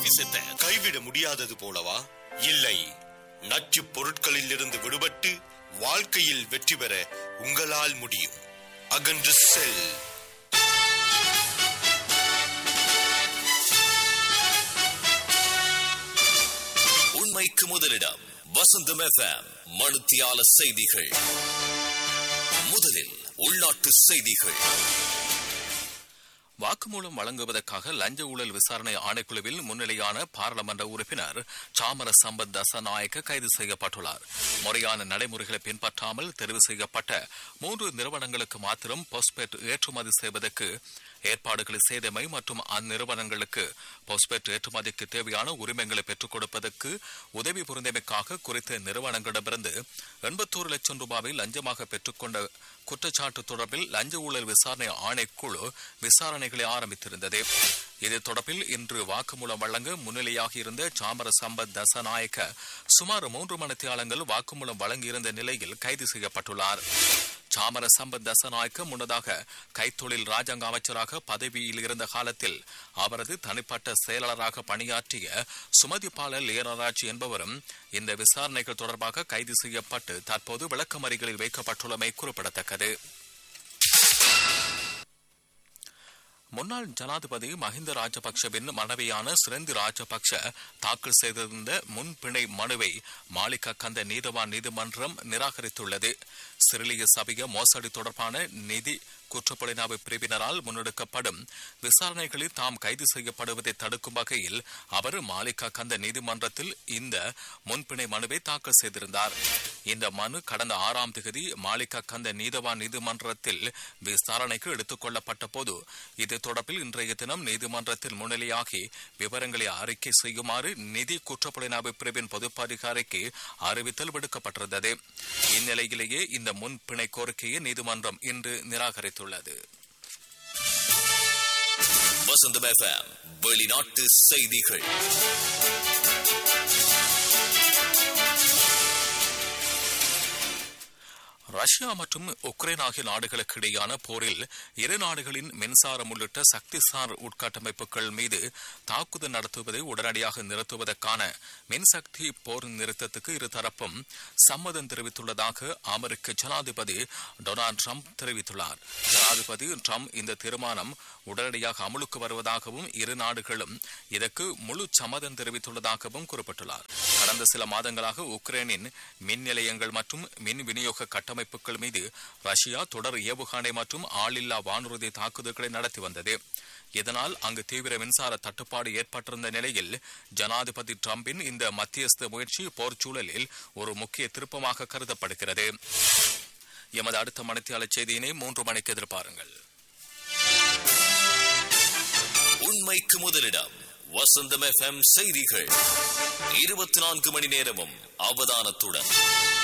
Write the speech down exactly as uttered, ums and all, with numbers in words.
விசத்தை கைவிட முடியாதது போலவா? இல்லை, நச்சு பொருட்களில் இருந்து விடுபட்டு வாழ்க்கையில் வெற்றி பெற உங்களால் முடியும். அகன்று செல். உண்மைக்கு முதலிடம் வசந்தம் எஃப்எம். மணித்தியால செய்திகள். முதலில் உள்நாட்டு செய்திகள். வாக்குமூலம் வழங்குவதற்காக லஞ்ச ஊழல் விசாரணை ஆணைக்குழுவில் முன்னிலையான பாராளுமன்ற உறுப்பினர் சாமர சம்பத் தசநாயக்க கைது செய்யப்பட்டுள்ளார். முறையான நடைமுறைகளை பின்பற்றாமல் தெரிவு செய்யப்பட்ட மூன்று நிறுவனங்களுக்கு மாத்திரம் பாஸ்பேட் ஏற்றுமதி செய்வதற்கு ஏற்பாடுகளை செய்தமை மற்றும் அந்நிறுவனங்களுக்கு பாஸ்பேட் ஏற்றுமதிக்கு தேவையான உரிமங்களை பெற்றுக் கொடுப்பதற்கு உதவி புரிந்தமைக்காக குறித்த நிறுவனங்களிடமிருந்து எண்பத்தோரு லட்சம் ரூபாவை லஞ்சமாக பெற்றுக்கொண்ட குற்றச்சாட்டு தொடர்பில் லஞ்ச ஊழல் விசாரணை ஆணைக்குழு விசாரணைகளை ஆரம்பித்திருந்தது. இது தொடர்பில் இன்று வாக்குமூலம் வழங்க முன்னிலையாக இருந்த சாமர சம்பத் தசநாயக்க சுமார் மூன்று மணித்தியாலங்கள் வாக்குமூலம் வழங்கியிருந்த நிலையில் கைது செய்யப்பட்டுள்ளார். சாமர சம்பத் தசநாயக்க முன்னதாக கைத்தொழில் ராஜாங்க அமைச்சராக பதவியில் இருந்த காலத்தில் அவரது தனிப்பட்ட செயலாளராக பணியாற்றிய சுமதிபால லேரராஜ் என்பவரும் இந்த விசாரணைகள் தொடர்பாக கைது செய்யப்பட்டு தற்போது விளக்கமறிகளில் வைக்கப்பட்டுள்ளமை குறிப்பிடத்தக்கது. முன்னாள் ஜனாதிபதி மஹிந்த ராஜபக்சவின் மனைவியான சிரந்தி ராஜபக்ச தாக்கல் செய்திருந்த முன்பிணை மனுவை மாளிகா கந்த நீதவான் நீதிமன்றம் நிராகரித்துள்ளது. சிறிலிய சபைய மோசடி தொடர்பான நிதி குற்றப்புலனாய்வு பிரிவினரால் முன்னெடுக்கப்படும் விசாரணைகளில் தாம் கைது செய்யப்படுவதை தடுக்கும் வகையில் அவர் மாளிகா கந்த நீதிமன்றத்தில் இந்த முன்பிணை மனுவை தாக்கல் செய்திருந்தார். இந்த மனு கடந்த ஆறாம் தேதி மாளிகா கந்த நீதவான் நீதிமன்றத்தில் விசாரணைக்கு எடுத்துக் கொள்ளப்பட்ட போது இது தொடர்பில் இன்றைய தினம் நீதிமன்றத்தில் முன்னிலையாகி விவரங்களை அறிக்கை செய்யுமாறு நிதி குற்றப்புலனாய்வு பிரிவின் பொதுப்பதிகாரிக்கு அறிவித்தல் விடுக்கப்பட்டிருந்தது. இந்நிலையிலேயே இந்த முன்பிணை கோரிக்கையை நீதிமன்றம் இன்று நிராகரித்துள்ளது. வசந்தம் எஃப்எம் வெளிநாட்டு செய்திகள். ரஷ்யா மற்றும் உக்ரைன் ஆகிய நாடுகளுக்கு இடையான போரில் இரு நாடுகளின் மின்சாரம் உள்ளிட்ட சக்திசார் உட்கட்டமைப்புகள் மீது தாக்குதல் நடத்துவதை உடனடியாக நிறுத்துவதற்கான மின்சக்தி போர் நிறுத்தத்துக்கு இருதரப்பும் சம்மதம் தெரிவித்துள்ளதாக அமெரிக்க ஜனாதிபதி டொனால்டு டிரம்ப் தெரிவித்துள்ளார். ஜனாதிபதி டிரம்ப் இந்த தீர்மானம் உடனடியாக அமலுக்கு வருவதாகவும் இரு நாடுகளும் இதற்கு முழு சம்மதம் தெரிவித்துள்ளதாகவும் குறிப்பிட்டுள்ளார். கடந்த சில மாதங்களாக உக்ரைனின் மின் நிலையங்கள் மற்றும் மின் விநியோக கட்டமைப்பு மீது ரஷ்யா தொடர் ஏவுகணை மற்றும் ஆளில்லா வானூர்தி தாக்குதல்களை நடத்தி வந்தது. இதனால் அங்கு தீவிர மின்சார தட்டுப்பாடு ஏற்பட்டிருந்த நிலையில் ஜனாதிபதி டிரம்பின் இந்த மத்தியஸ்த முயற்சி போர் சூழலில் ஒரு முக்கிய திருப்பமாக கருதப்படுகிறது. எமது அடுத்த மணித்தியாளர் செய்தியினை மூன்று மணிக்கு எதிர்பாருங்கள். உண்மைக்கு முதலிடம் வசந்தம் எஃப்எம் செய்திகள். இருபத்தி நான்கு மணி நேரமும் அவதானத்துடன்